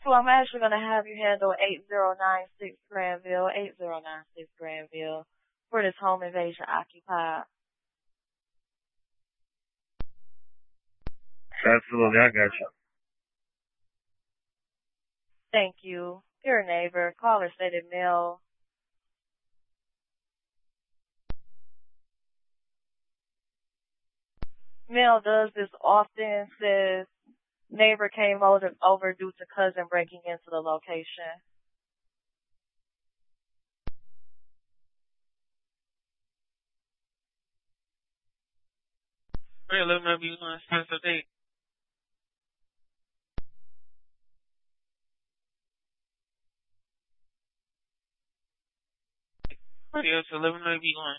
So I'm actually going to have you handle 8096 Granville, 8096 Granville for this home invasion occupied. Absolutely, I got you. Thank you. Your neighbor, caller stated male. Male does this often, says neighbor came over due to cousin breaking into the location. Wait, let me know if you want to spend some date. Yeah, so let me know if you want.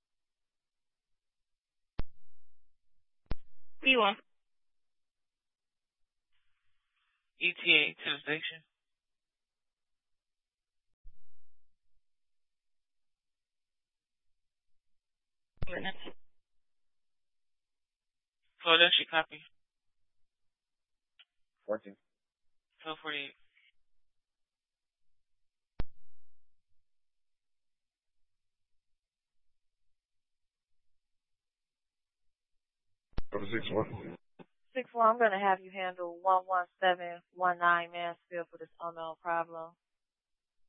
What do you want? ETA to the station. Witness. So that's your copy. 14. 1248. Go to 6-1. 6-1, I'm going to have you handle 11719 Mansfield for this unknown problem.